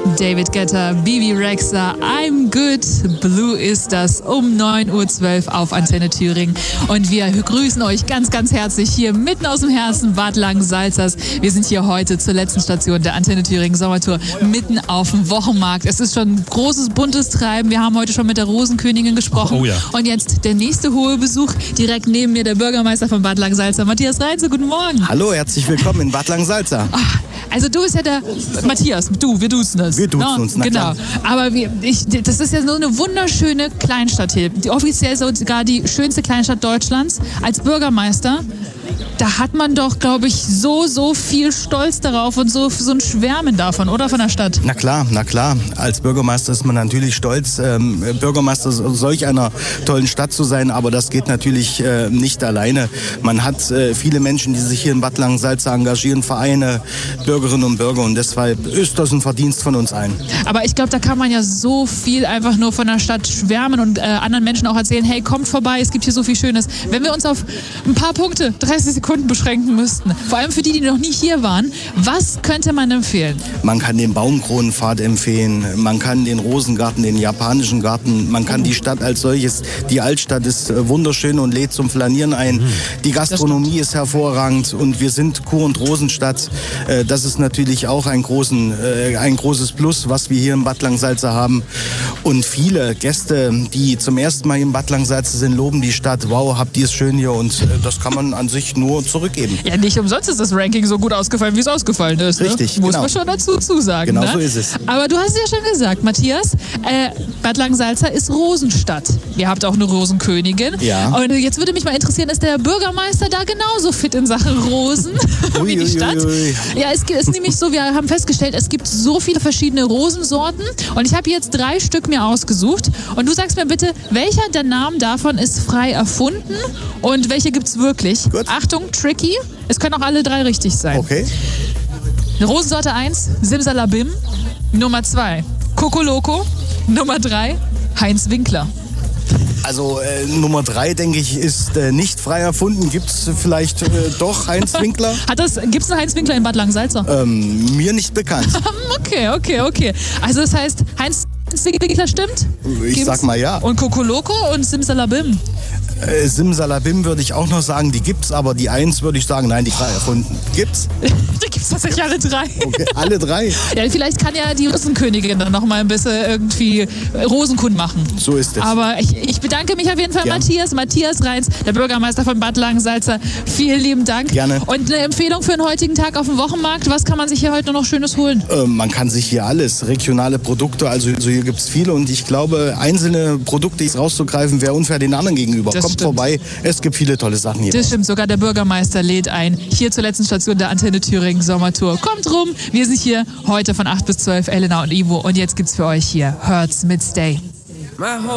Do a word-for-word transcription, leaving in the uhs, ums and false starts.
David Guetta, Bibi Rexha, I'm Good, Blue ist das um neun Uhr zwölf auf Antenne Thüringen. Und wir grüßen euch ganz, ganz herzlich hier mitten aus dem Herzen Bad Langensalzers. Wir sind hier heute zur letzten Station der Antenne Thüringen Sommertour mitten auf dem Wochenmarkt. Es ist schon großes, buntes Treiben. Wir haben heute schon mit der Rosenkönigin gesprochen. Oh ja. Und jetzt der nächste hohe Besuch. Direkt neben mir der Bürgermeister von Bad Langensalza, Matthias Reinze. Guten Morgen. Hallo, herzlich willkommen in Bad Langensalza. Ach, also du bist ja der Matthias, du, wir duzen es. Wir duzen no? uns, na Genau. klar. Aber wir, ich, das ist ja so eine wunderschöne Kleinstadt hier. Die, offiziell sogar die schönste Kleinstadt Deutschlands. Als Bürgermeister, da hat man doch, glaube ich, so, so viel Stolz darauf und so, so ein Schwärmen davon, oder? Von der Stadt. Na klar, na klar. Als Bürgermeister ist man natürlich stolz, ähm, Bürgermeister solch einer tollen Stadt zu sein, aber das geht natürlich äh, nicht alleine. Man hat äh, viele Menschen, die sich hier in Bad Langensalza engagieren, Vereine, Bürgerinnen und Bürger, und deshalb ist das ein Verdienst von uns allen. Aber ich glaube, da kann man ja so viel einfach nur von der Stadt schwärmen und äh, anderen Menschen auch erzählen, hey, kommt vorbei, es gibt hier so viel Schönes. Wenn wir uns auf ein paar Punkte, dreißig Sekunden beschränken müssten, vor allem für die, die noch nie hier waren, was könnte man empfehlen? Man kann den Baumkronenpfad empfehlen, man kann den Rosengarten, den japanischen Garten, man kann die Stadt als solches, die Altstadt ist äh, wunderschön und lädt zum Flanieren ein. Die Gastronomie ist hervorragend und wir sind Kur- und Rosenstadt. Äh, das ist natürlich auch ein, großen, äh, ein großes Plus, was wir hier in Bad Langensalza haben. Und viele Gäste, die zum ersten Mal in Bad Langensalza sind, loben die Stadt. Wow, habt ihr es schön hier, und äh, das kann man an sich nur zurückgeben. Ja, nicht umsonst ist das Ranking so gut ausgefallen, wie es ausgefallen ist. Richtig, ne? Muss genau. man schon dazu zusagen. Genau ne? so ist es. Aber du hast ja schon gesagt, Matthias, äh, Bad Langensalza ist Rosenstadt. Ihr habt auch eine Rosenkönigin. Ja. Und jetzt würde mich mal interessieren, ist der Bürgermeister da genauso fit in Sachen Rosen wie die Stadt? Ui, ui, ui. Ja, es ist nämlich so, wir haben festgestellt, es gibt so viele verschiedene Rosensorten und ich habe jetzt drei Stück mir ausgesucht und du sagst mir bitte, welcher der Namen davon ist frei erfunden und welche gibt es wirklich? Gut. Achtung, tricky, es können auch alle drei richtig sein. Okay. Rosensorte eins, Simsalabim. Nummer zwei, Kokoloko. Nummer drei, Heinz Winkler. Also äh, Nummer drei, denke ich, ist äh, nicht frei erfunden. Gibt es vielleicht äh, doch Heinz Winkler? Hat das, gibt's einen Heinz Winkler in Bad Langensalza? Ähm, mir nicht bekannt. Okay, okay, okay. Also das heißt, Heinz Winkler stimmt? Ich Gibt's? sag mal ja. Und Kokoloko und Simsalabim. Äh, Simsalabim würde ich auch noch sagen, die gibt's, aber die eins würde ich sagen, nein, die frei erfunden. Gibt's? Da gibt's tatsächlich alle drei. Okay, alle drei. Ja, vielleicht kann ja die Rosenkönigin dann noch mal ein bisschen irgendwie Rosenkund machen. So ist es. Aber ich, ich bedanke mich auf jeden Fall, Gern. Matthias, Matthias Reinz, der Bürgermeister von Bad Langensalza. Vielen lieben Dank. Gerne. Und eine Empfehlung für den heutigen Tag auf dem Wochenmarkt. Was kann man sich hier heute noch Schönes holen? Äh, man kann sich hier alles, regionale Produkte, also, also hier gibt's viele, und ich glaube, einzelne Produkte rauszugreifen, wäre unfair den anderen gegenüber. Das Kommt stimmt. vorbei, es gibt viele tolle Sachen hier. Das stimmt, sogar der Bürgermeister lädt ein. Hier zur letzten Station der Antenne Thüringen Sommertour. Kommt rum, wir sind hier heute von acht bis zwölf, Elena und Ivo. Und jetzt gibt's für euch hier Hurts mit Stay.